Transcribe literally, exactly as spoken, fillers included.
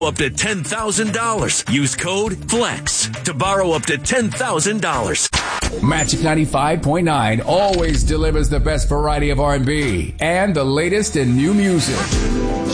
up to ten thousand dollars. Use code FLEX to borrow up to ten thousand dollars. Magic ninety-five point nine always delivers the best variety of R and B and the latest in new music.